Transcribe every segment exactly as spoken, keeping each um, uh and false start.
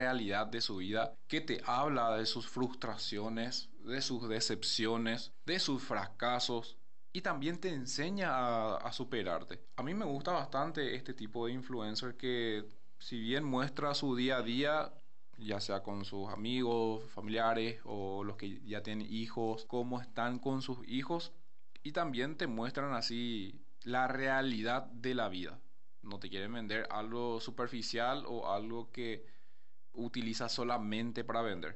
realidad de su vida, que te habla de sus frustraciones, de sus decepciones, de sus fracasos y también te enseña a, a superarte. A mí me gusta bastante este tipo de influencer que si bien muestra su día a día, ya sea con sus amigos, familiares o los que ya tienen hijos, cómo están con sus hijos y también te muestran así la realidad de la vida. No te quieren vender algo superficial o algo que utiliza solamente para vender.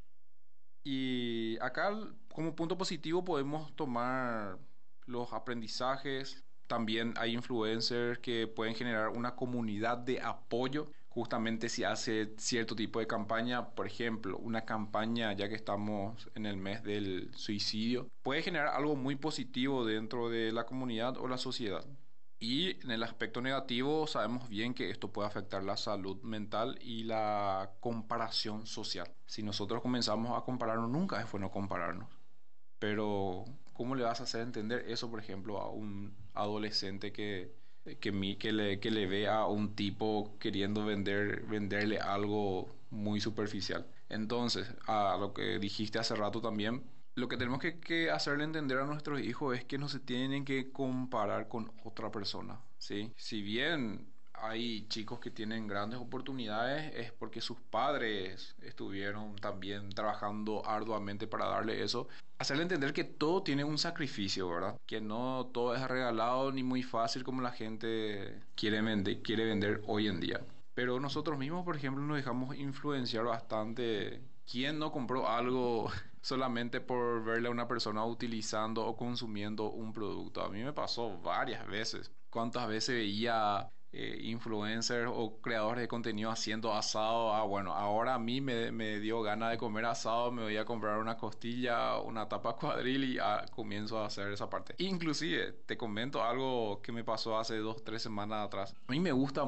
Y acá como punto positivo podemos tomar los aprendizajes. También hay influencers que pueden generar una comunidad de apoyo justamente si hace cierto tipo de campaña. Por ejemplo, una campaña, ya que estamos en el mes del suicidio, puede generar algo muy positivo dentro de la comunidad o la sociedad. Y en el aspecto negativo sabemos bien que esto puede afectar la salud mental y la comparación social. Si nosotros comenzamos a compararnos, nunca es bueno compararnos. Pero, ¿cómo le vas a hacer entender eso, por ejemplo, a un adolescente que, que, mi- que le, que le ve a un tipo queriendo vender, venderle algo muy superficial? Entonces, a lo que dijiste hace rato también, lo que tenemos que, que hacerle entender a nuestros hijos es que no se tienen que comparar con otra persona, ¿sí? Si bien hay chicos que tienen grandes oportunidades, es porque sus padres estuvieron también trabajando arduamente para darle eso. Hacerle entender que todo tiene un sacrificio, ¿verdad? Que no todo es regalado ni muy fácil como la gente quiere vender, quiere vender hoy en día. Pero nosotros mismos, por ejemplo, nos dejamos influenciar bastante. ¿Quién no compró algo solamente por verle a una persona utilizando o consumiendo un producto? A mí me pasó varias veces. ¿Cuántas veces veía eh, influencers o creadores de contenido haciendo asado? Ah, bueno, ahora a mí me, me dio ganas de comer asado, me voy a comprar una costilla, una tapa cuadril y ah, comienzo a hacer esa parte. Inclusive, te comento algo que me pasó hace dos, tres semanas atrás. A mí me gusta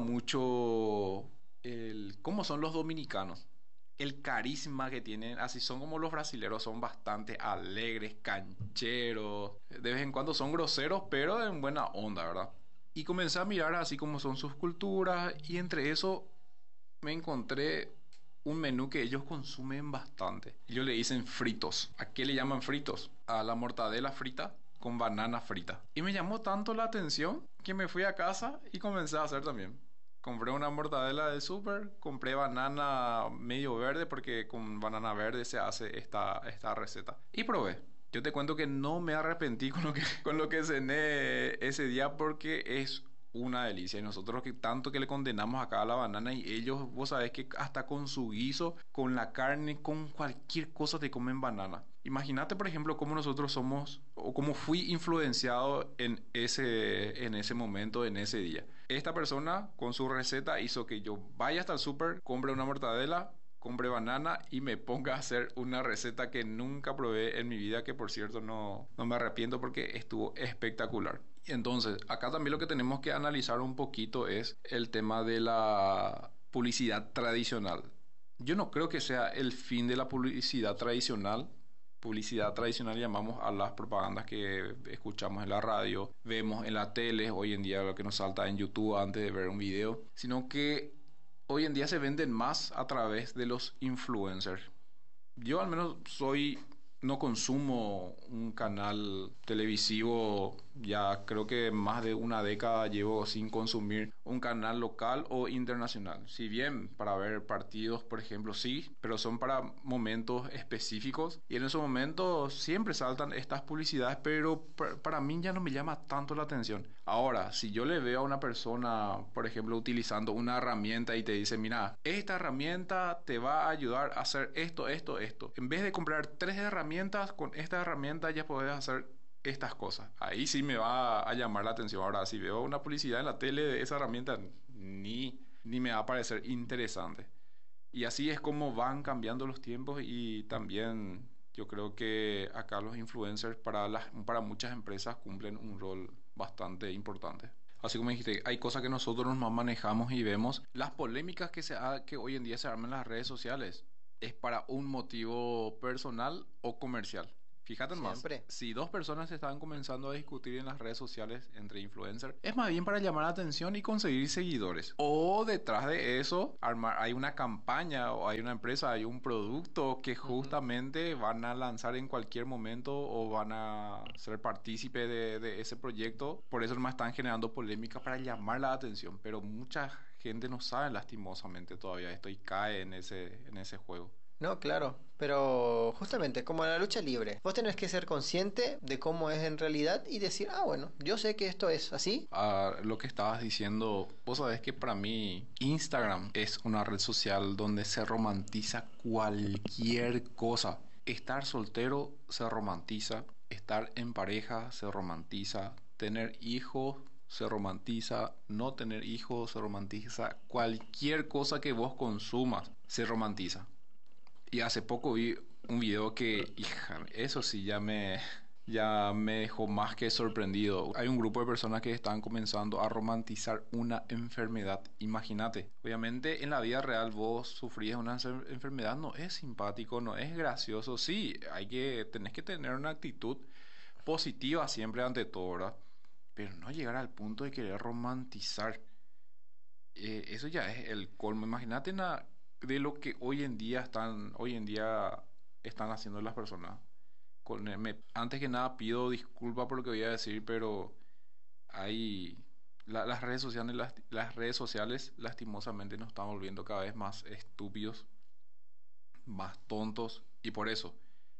mucho el cómo son los dominicanos, el carisma que tienen, así son como los brasileros, son bastante alegres, cancheros, de vez en cuando son groseros, pero en buena onda, ¿verdad? Y comencé a mirar así como son sus culturas y entre eso me encontré un menú que ellos consumen bastante. Ellos le dicen fritos. ¿A qué le llaman fritos? A la mortadela frita con banana frita. Y me llamó tanto la atención que me fui a casa y comencé a hacer también. Compré una mortadela del súper, compré banana medio verde porque con banana verde se hace esta, esta receta. Y probé. Yo te cuento que no me arrepentí con lo que, con lo que cené ese día porque es una delicia. Y nosotros que tanto que le condenamos acá a la banana y ellos, vos sabés que hasta con su guiso, con la carne, con cualquier cosa te comen banana. Imagínate, por ejemplo, cómo nosotros somos o cómo fui influenciado en ese, en ese momento, en ese día. Esta persona con su receta hizo que yo vaya hasta el súper, compre una mortadela, compre banana y me ponga a hacer una receta que nunca probé en mi vida, que por cierto no, no me arrepiento porque estuvo espectacular. Entonces, acá también lo que tenemos que analizar un poquito es el tema de la publicidad tradicional. Yo no creo que sea el fin de la publicidad tradicional. Publicidad tradicional llamamos a las propagandas que escuchamos en la radio, vemos en la tele, hoy en día lo que nos salta en YouTube antes de ver un video, sino que hoy en día se venden más a través de los influencers. Yo al menos soy, no consumo un canal televisivo, ya creo que más de una década llevo sin consumir un canal local o internacional. Si bien para ver partidos, por ejemplo, sí, pero son para momentos específicos y en esos momentos siempre saltan estas publicidades, pero pa- para mí ya no me llama tanto la atención. Ahora, si yo le veo a una persona, por ejemplo, utilizando una herramienta y te dice, mira, esta herramienta te va a ayudar a hacer esto, esto, esto. En vez de comprar tres herramientas, con esta herramienta ya puedes hacer estas cosas. Ahí sí me va a llamar la atención. Ahora, si veo una publicidad en la tele de esa herramienta, ni, ni me va a parecer interesante. Y así es como van cambiando los tiempos y también yo creo que acá los influencers para las, para muchas empresas cumplen un rol bastante importante. Así como dijiste, hay cosas que nosotros no manejamos y vemos. Las polémicas que, se ha- que hoy en día se arman en las redes sociales es para un motivo personal o comercial. Fíjate más, Siempre. si dos personas están comenzando a discutir en las redes sociales entre influencers, es más bien para llamar la atención y conseguir seguidores. O detrás de eso, armar, hay una campaña o hay una empresa, hay un producto que Ujú. justamente van a lanzar en cualquier momento o van a ser partícipe de, de ese proyecto. Por eso nomás están generando polémica para llamar la atención. Pero mucha gente no sabe lastimosamente todavía esto y cae en ese, en ese juego. No, claro, pero justamente como en la lucha libre, vos tenés que ser consciente de cómo es en realidad y decir, ah, bueno, yo sé que esto es así. A lo que estabas diciendo, vos sabés que para mí Instagram es una red social donde se romantiza cualquier cosa. Estar soltero se romantiza, estar en pareja se romantiza, tener hijos se romantiza, no tener hijos se romantiza, cualquier cosa que vos consumas se romantiza. Y hace poco vi un video que, hija, eso sí ya me, ya me dejó más que sorprendido. Hay un grupo de personas que están comenzando a romantizar una enfermedad. Imagínate, obviamente en la vida real vos sufrís una enfer- enfermedad, no es simpático, no es gracioso. Sí, hay que, tenés que tener una actitud positiva siempre ante todo, ¿verdad? Pero no llegar al punto de querer romantizar. Eh, eso ya es el colmo. Imagínate na- de lo que hoy en día están, hoy en día están haciendo las personas. Con, eh, me- antes que nada pido disculpas por lo que voy a decir, pero hay la- las redes sociales, las, las redes sociales lastimosamente nos están volviendo cada vez más estúpidos, más tontos y por eso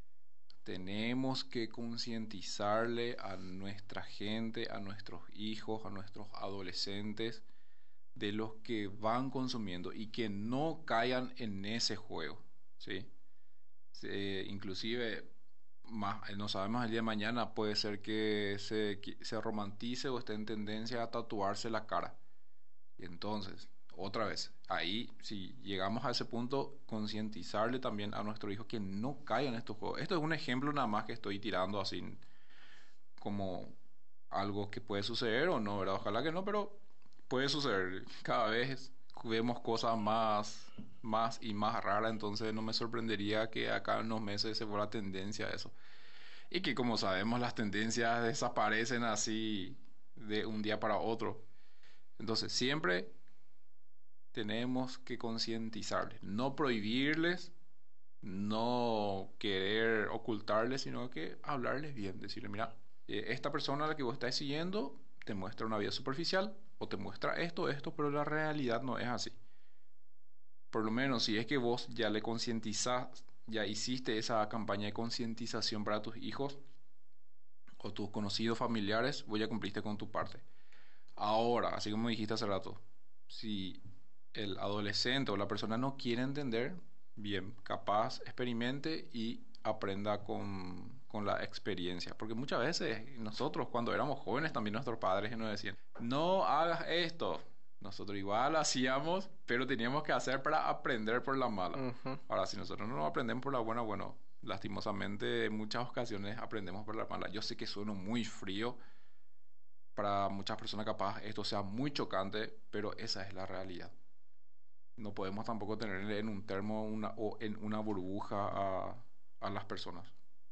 tenemos que concientizarle a nuestra gente, a nuestros hijos, a nuestros adolescentes de los que van consumiendo y que no caigan en ese juego, ¿sí? Se- inclusive, más, no sabemos el día de mañana, puede ser que se, que se romantice o esté en tendencia a tatuarse la cara. Y entonces, otra vez, ahí, si llegamos a ese punto, concientizarle también a nuestro hijo que no caiga en estos juegos. Esto es un ejemplo nada más que estoy tirando así como algo que puede suceder o no, ¿verdad? Ojalá que no, pero puede suceder. Cada vez vemos cosas más, más y más raras, entonces no me sorprendería que acá en unos meses se vuelva tendencia a eso. Y que como sabemos las tendencias desaparecen así de un día para otro. Entonces siempre tenemos que concientizarles, no prohibirles, no querer ocultarles, sino que hablarles bien, decirle, mira, eh, esta persona a la que vos estás siguiendo te muestra una vida superficial o te muestra esto, esto, pero la realidad no es así. Por lo menos si es que vos ya le concientizás, ya hiciste esa campaña de concientización para tus hijos o tus conocidos familiares, vos ya cumpliste con tu parte. Ahora, así como dijiste hace rato, si el adolescente o la persona no quiere entender, bien, capaz experimente y aprenda con, con la experiencia. Porque muchas veces nosotros cuando éramos jóvenes también nuestros padres nos decían, no hagas esto. Nosotros igual hacíamos, pero teníamos que hacer para aprender por la mala. Ujú. Ahora, si nosotros no aprendemos por la buena, bueno, lastimosamente en muchas ocasiones aprendemos por la mala. Yo sé que sueno muy frío, para muchas personas capaz esto sea muy chocante, pero esa es la realidad. No podemos tampoco tener en un termo una, o en una burbuja a, a las personas.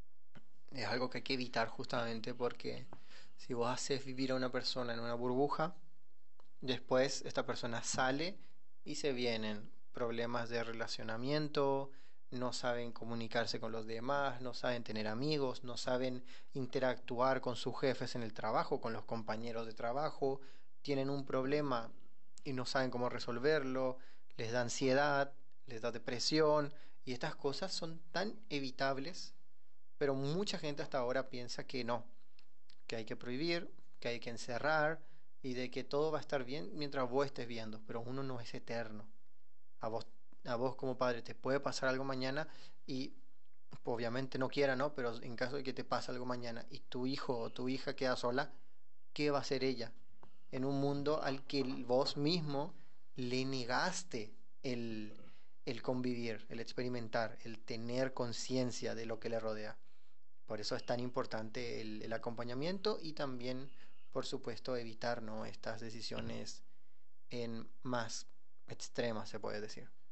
Es algo que hay que evitar justamente porque si vos haces vivir a una persona en una burbuja, después esta persona sale y se vienen problemas de relacionamiento, no saben comunicarse con los demás, no saben tener amigos, no saben interactuar con sus jefes en el trabajo, con los compañeros de trabajo, tienen un problema y no saben cómo resolverlo, les da ansiedad, les da depresión y estas cosas son tan evitables, pero mucha gente hasta ahora piensa que no, que hay que prohibir, que hay que encerrar y de que todo va a estar bien mientras vos estés viendo, pero uno no es eterno. A vos, a vos como padre te puede pasar algo mañana y pues, obviamente no quiera, ¿no? Pero en caso de que te pase algo mañana y tu hijo o tu hija queda sola, ¿qué va a hacer ella? En un mundo al que vos mismo le negaste el, el convivir, el experimentar, el tener conciencia de lo que le rodea. Por eso es tan importante el, el acompañamiento y también, por supuesto, evitar, ¿no?, estas decisiones en más extremas, se puede decir.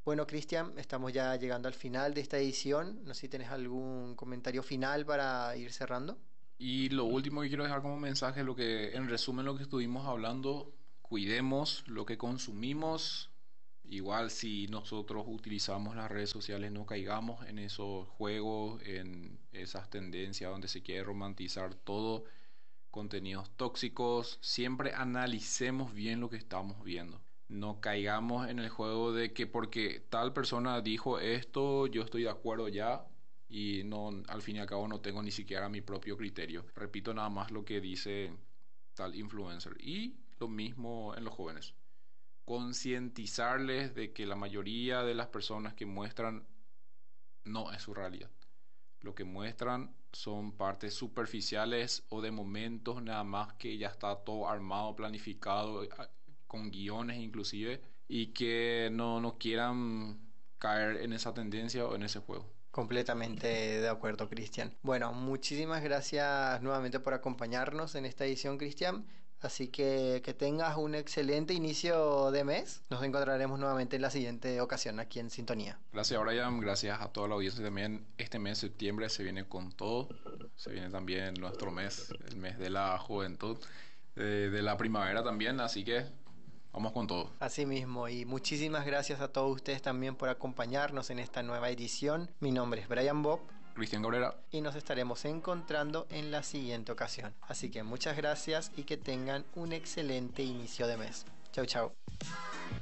Bueno, Cristian, estamos ya llegando al final de esta edición. No sé si tenés algún comentario final para ir cerrando. Y lo último que quiero dejar como mensaje, lo que en resumen lo que estuvimos hablando, cuidemos lo que consumimos. Igual si nosotros utilizamos las redes sociales, no caigamos en esos juegos, en esas tendencias donde se quiere romantizar todo, contenidos tóxicos. Siempre analicemos bien lo que estamos viendo. No caigamos en el juego de que porque tal persona dijo esto, yo estoy de acuerdo ya y no, al fin y al cabo no tengo ni siquiera mi propio criterio. Repito nada más lo que dice tal influencer. Y lo mismo en los jóvenes. Concientizarles de que la mayoría de las personas que muestran no es su realidad. Lo que muestran son partes superficiales o de momentos nada más que ya está todo armado, planificado, con guiones inclusive, y que no, no quieran caer en esa tendencia o en ese juego. Completamente de acuerdo, Cristian. Bueno, muchísimas gracias nuevamente por acompañarnos en esta edición, Cristian. Así que que tengas un excelente inicio de mes. Nos encontraremos nuevamente en la siguiente ocasión aquí en Sintonía. Gracias, Brian. Gracias a toda la audiencia también. Este mes, septiembre, se viene con todo. Se viene también nuestro mes, el mes de la juventud, eh, de la primavera también. Así que vamos con todo. Así mismo, y muchísimas gracias a todos ustedes también por acompañarnos en esta nueva edición. Mi nombre es Brian Bob. Cristian Cabrera. Y nos estaremos encontrando en la siguiente ocasión. Así que muchas gracias y que tengan un excelente inicio de mes. Chau, chau.